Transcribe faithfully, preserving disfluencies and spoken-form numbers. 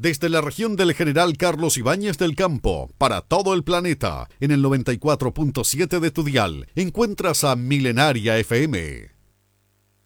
Desde la región del General Carlos Ibáñez del Campo, para todo el planeta, en el noventa y cuatro punto siete de tu dial, encuentras a Milenaria F M.